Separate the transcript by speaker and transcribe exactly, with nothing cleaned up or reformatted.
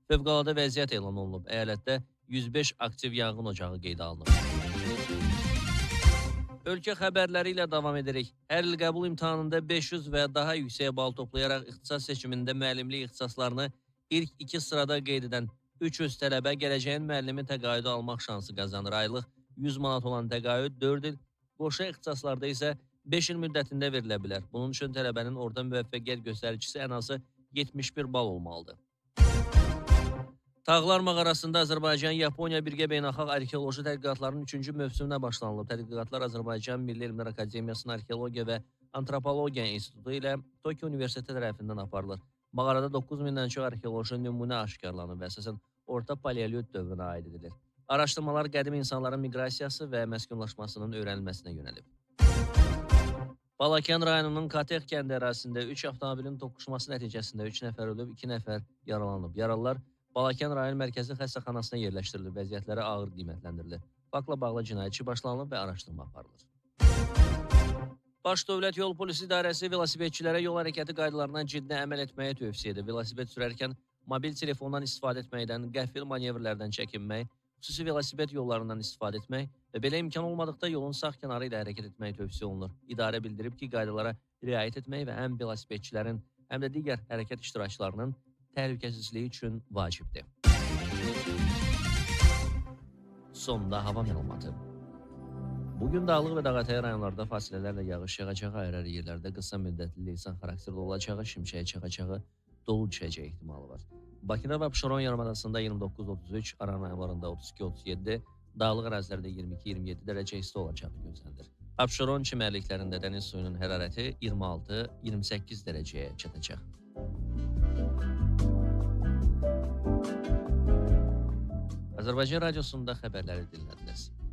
Speaker 1: Fövqəladə vəziyyət elan olunub. Əyalətdə yüz beş aktiv yanğın ocağı qeydə alınıb. Ölkə xəbərləri ilə davam edirik. Hər il qəbul imtahanında beş yüz və daha yüksək bal toplayaraq ixtisas seçimində müəllimlik ixtisaslarını ilk iki sırada qeyd edən üç yüz tələbə gələcəyin müəllimi təqaüdü almaq şansı qazanır. Aylıq yüz manat olan təqaüd dörd il, qoşa ixtisaslarda isə beş il müddətində verilə bilər. Bunun üçün tələbənin orta müvəffəqiyyət göstəricisi ən azı yetmiş bir bal olmalıdır. Tağlar mağarasında Azərbaycan-Yaponiya birgə beynəlxalq arxeoloji tədqiqatlarının üçüncü mövsümünə başlanılıb. Tədqiqatlar Azərbaycan Milli Elmlər Akademiyasının Arxeologiya və Antropologiya İnstitutu ilə Tokyo Universiteti tərəfindən aparılır. Mağarada doqquz mindən çox arxeoloji nümunə aşkarlanıb və əsasən orta paleolit dövrünə aid edilir. Araşdırmalar qədim insanların miqrasiyası və məskunlaşmasının öyrənilməsinə yönəlib. Balakən rayonunun Katex kəndi ərazisində üç avtomobilin toqquşması nəticəsində üç nəfər ölüb, iki nəfər yaralanıb. Yaralılar Balakən rayon mərkəzi xəstəxanasına yerləşdirilib, vəziyyətləri ağır qiymətləndirilir. Faktla bağlı cinayətçi başlanılıb və araşdırma aparılır. Baş Dövlət Yol Polisi İdarəsi velosipedçilərə yol hərəkəti qaydalarına ciddi əməl etməyə tövsiyə edir. Velosiped sürərkən mobil telefondan istifadə etməkdən, qəfil manevrlərdən çəkinmək, xüsusi velosiped yollarından istifadə etmək və belə imkan olmadıqda yolun sağ kənarı ilə hərəkət etmək tövsiyə olunur. İdarə bildirib ki, qaydalara riayət etmək və həm velosipedçilərin, həm də digər hərəkət iştirakçılarının təhlükəsizliyi üçün vacibdir. Sonda hava məlumatı. Bugün dağlıq və dağətəyi rayonlarda fasilələrlə yağış yağacağı, ayrı-ayrı yerlərdə qısa müddətli leysan xarakterli olacağı, şimşək çaxacağı, dolu düşəcəyi ehtimalı var. Bakıda və Abşeron yarımadasında iyirmi doqquz otuz üç, Aran rayonlarında otuz iki otuz yeddi, dağlıq ərazilərdə iyirmi iki iyirmi yeddi dərəcə isti olacağı gözlənilir. Abşeron çimərliklərində dəniz suyunun hərarəti iyirmi altı iyirmi səkkiz dərəcəyə çatacaq. Azərbaycan Radiosunda xəbərləri dinlədiniz.